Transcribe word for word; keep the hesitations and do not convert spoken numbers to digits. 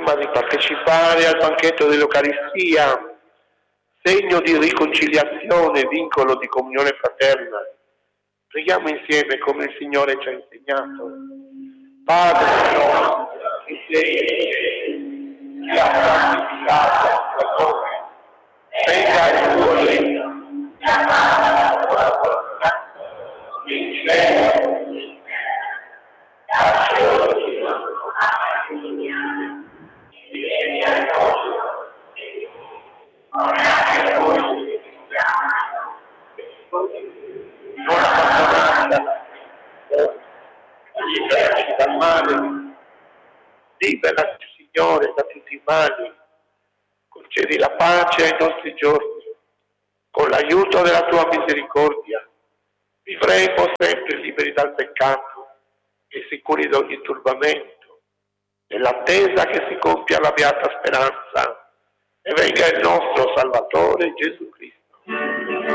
prima di partecipare al banchetto dell'Eucaristia, segno di riconciliazione, vincolo di comunione fraterna, preghiamo insieme come il Signore ci ha insegnato. Padre nostro, che sei in cielo, sia santificato il tuo nome, venga il tuo regno, sia fatta la tua volontà, in cielo e in terra. Dacci oggi il nostro pane quotidiano, e vieni a noi, non è che noi ci non abbandonata, liberaci dal male, liberaci Signore da tutti i mali, concedi la pace ai nostri giorni, con l'aiuto della tua misericordia, vivremo sempre liberi dal peccato e sicuri da ogni turbamento, nell'attesa che si compia la beata speranza e venga il nostro Salvatore Gesù Cristo.